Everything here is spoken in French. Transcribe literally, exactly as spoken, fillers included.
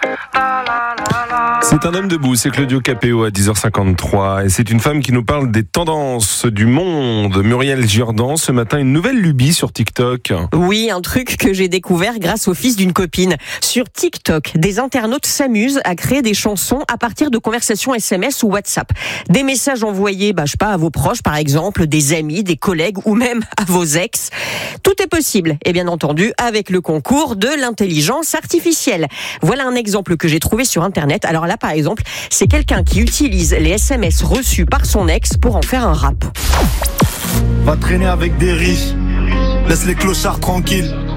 C'est un homme debout, c'est Claudio Capéo à dix heures cinquante-trois et c'est une femme qui nous parle des tendances du monde. Muriel Jourdan, ce matin, une nouvelle lubie sur TikTok. Oui, un truc que j'ai découvert grâce au fils d'une copine. Sur TikTok, des internautes s'amusent à créer des chansons à partir de conversations S M S ou WhatsApp. Des messages envoyés, bah, je sais pas, à vos proches par exemple, des amis, des collègues ou même à vos ex. Tout est possible, et bien entendu avec le concours de l'intelligence artificielle. Voilà un exemple que j'ai trouvé sur Internet. Alors là, par exemple, c'est quelqu'un qui utilise les S M S reçus par son ex pour en faire un rap. Va traîner avec des riches, laisse les clochards tranquilles.